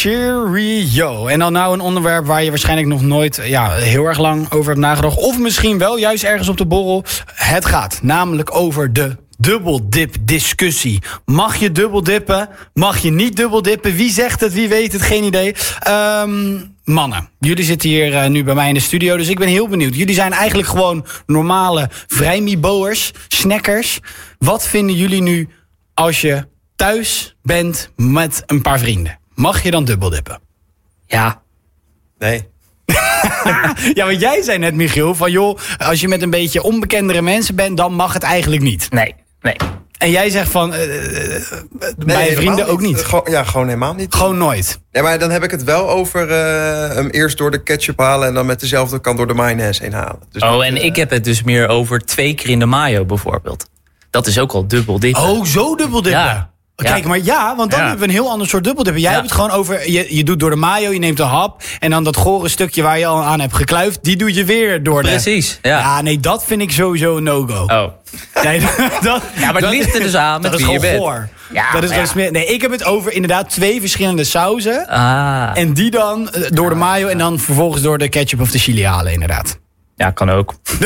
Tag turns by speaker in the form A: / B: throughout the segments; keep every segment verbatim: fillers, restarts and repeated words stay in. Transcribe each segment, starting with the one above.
A: Cheerio. En dan nou een onderwerp waar je waarschijnlijk nog nooit ja, heel erg lang over hebt nagedacht. Of misschien wel, juist ergens op de borrel. Het gaat namelijk over de dubbeldip-discussie. Mag je dubbeldippen? Mag je niet dubbeldippen? Wie zegt het? Wie weet het? Geen idee. Um, mannen, jullie zitten hier uh, nu bij mij in de studio, dus ik ben heel benieuwd. Jullie zijn eigenlijk gewoon normale vrijmiboers, snackers. Wat vinden jullie nu als je thuis bent met een paar vrienden? Mag je dan dubbeldippen?
B: Ja.
C: Nee.
A: Ja, want jij zei net, Michiel, van joh, als je met een beetje onbekendere mensen bent, dan mag het eigenlijk niet.
B: Nee, nee.
A: En jij zegt van, uh, uh, bij
C: nee,
A: vrienden ook niet.
C: Gewoon, ja, gewoon helemaal niet.
A: Gewoon nooit.
C: Ja, maar dan heb ik het wel over uh, hem eerst door de ketchup halen en dan met dezelfde kant door de mayonaise heen halen. Dus
B: oh,
C: dat,
B: en
C: uh,
B: ik heb het dus meer over twee keer in de mayo bijvoorbeeld. Dat is ook al dubbel dippen.
A: Oh, zo dubbeldippen.
B: Ja.
A: Kijk,
B: Ja.
A: maar ja, want dan
B: Ja.
A: hebben we een heel ander soort dubbeldippen. Jij
B: Ja.
A: hebt het gewoon over, je, je doet door de mayo, je neemt een hap en dan dat gore stukje waar je al aan hebt gekluifd, die doe je weer door de...
B: Precies, ja.
A: Ja, nee, dat vind ik sowieso een no-go.
B: Oh.
A: Nee, dat,
B: Ja, maar het ligt er dus aan met
A: dat is
B: wie je
A: gewoon
B: bent.
A: goor.
B: Ja,
A: dat is
B: maar
A: gewoon
B: ja.
A: smeer. Nee, ik heb het over inderdaad twee verschillende sauzen.
B: Ah.
A: En die dan eh, door de mayo en dan vervolgens door de ketchup of de chili halen, inderdaad.
B: Ja, kan ook. ja,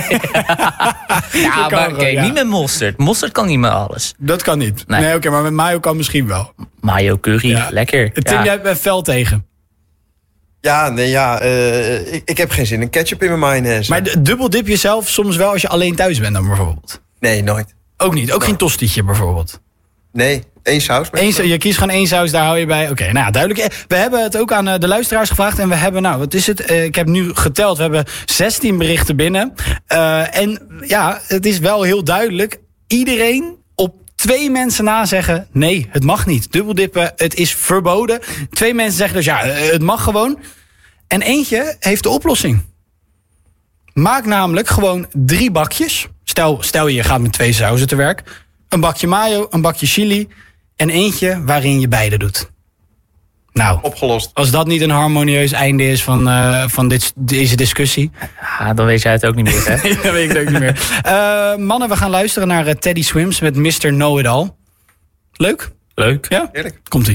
A: kan
B: maar
A: gewoon,
B: oké,
A: ja.
B: niet met mosterd. Mosterd kan niet met alles.
A: Dat kan niet. Nee,
B: Nee.
A: oké, maar met mayo kan misschien wel.
B: Mayo curry,
A: Ja.
B: lekker.
A: Tim,
B: Ja.
A: jij bent fel tegen.
C: Ja, nee, ja. Uh, ik, ik heb geen zin in ketchup in mijn mayonaise.
A: Maar d- dubbeldip jezelf soms wel als je alleen thuis bent dan bijvoorbeeld?
C: Nee, nooit.
A: Ook niet? Ook geen tostietje bijvoorbeeld?
C: Nee, één saus.
A: Eén, sa- je kiest gewoon één saus, daar hou je bij. Oké, nou ja, duidelijk. Eh, We hebben het ook aan eh, de luisteraars gevraagd. En we hebben, nou, wat is het? Eh, ik heb nu geteld. We hebben zestien berichten binnen. Uh, en ja, het is wel heel duidelijk. Iedereen op twee mensen na zeggen, nee, het mag niet. Dubbeldippen, het is verboden. Twee mensen zeggen dus, ja, eh, het mag gewoon. En eentje heeft de oplossing. Maak namelijk gewoon drie bakjes. Stel, stel je gaat met twee sauzen te werk. Een bakje mayo, een bakje chili en eentje waarin je beide doet. Nou,
C: Opgelost.
A: als dat niet een harmonieus einde is van, uh, van dit, deze discussie.
B: Ah, dan weet jij het ook niet meer, hè?
A: Nee, dat weet ik ook niet meer. Uh, mannen, we gaan luisteren naar uh, Teddy Swims met mister Know-It-All. Leuk?
B: Leuk.
A: Ja?
C: Heerlijk.
A: Komt-ie.